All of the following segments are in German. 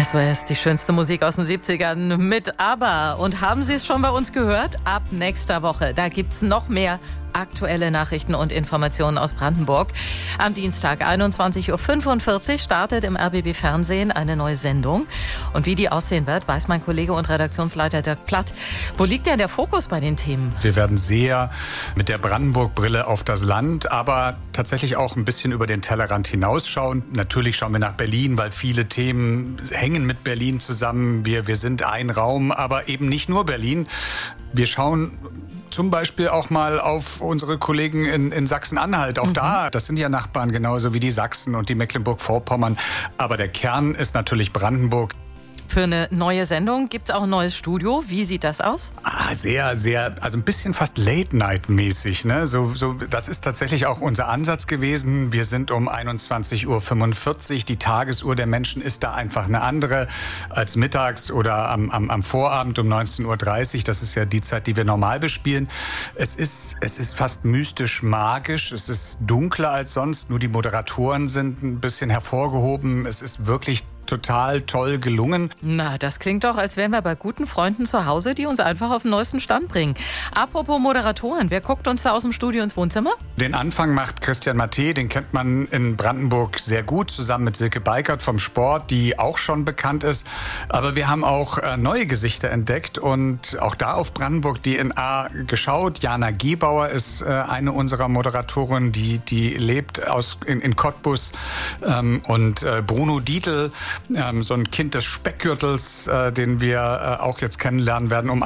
SOS, die schönste Musik aus den 70ern mit ABBA. Und haben Sie es schon bei uns gehört? Ab nächster Woche, da gibt's noch mehr aktuelle Nachrichten und Informationen aus Brandenburg. Am Dienstag 21.45 Uhr startet im RBB Fernsehen eine neue Sendung. Und wie die aussehen wird, weiß mein Kollege und Redaktionsleiter Dirk Platt. Wo liegt denn der Fokus bei den Themen? Wir werden sehr mit der Brandenburg-Brille auf das Land, aber tatsächlich auch ein bisschen über den Tellerrand hinausschauen. Natürlich schauen wir nach Berlin, weil viele Themen hängen mit Berlin zusammen. Wir sind ein Raum, aber eben nicht nur Berlin. Wir schauen zum Beispiel auch mal auf unsere Kollegen in Sachsen-Anhalt. Auch da, das sind ja Nachbarn genauso wie die Sachsen und die Mecklenburg-Vorpommern. Aber der Kern ist natürlich Brandenburg. Für eine neue Sendung gibt es auch ein neues Studio. Wie sieht das aus? Sehr, also ein bisschen fast Late-Night-mäßig. Ne? Das ist tatsächlich auch unser Ansatz gewesen. Wir sind um 21.45 Uhr. Die Tagesuhr der Menschen ist da einfach eine andere als mittags oder am Vorabend um 19.30 Uhr. Das ist ja die Zeit, die wir normal bespielen. Es ist fast mystisch-magisch. Es ist dunkler als sonst. Nur die Moderatoren sind ein bisschen hervorgehoben. Es ist wirklich total toll gelungen. Na, das klingt doch, als wären wir bei guten Freunden zu Hause, die uns einfach auf den neuesten Stand bringen. Apropos Moderatoren, wer guckt uns da aus dem Studio ins Wohnzimmer? Den Anfang macht Christian Matte, den kennt man in Brandenburg sehr gut, zusammen mit Silke Beikert vom Sport, die auch schon bekannt ist. Aber wir haben auch neue Gesichter entdeckt und auch da auf Brandenburg DNA geschaut. Jana Gebauer ist eine unserer Moderatoren, die lebt in Cottbus. Und Bruno Dietl, so ein Kind des Speckgürtels, den wir auch jetzt kennenlernen werden um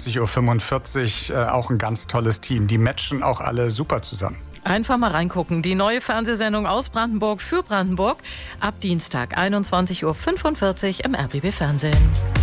21.45 Uhr. Auch ein ganz tolles Team. Die matchen auch alle super zusammen. Einfach mal reingucken. Die neue Fernsehsendung aus Brandenburg für Brandenburg. Ab Dienstag 21.45 Uhr im RBB Fernsehen.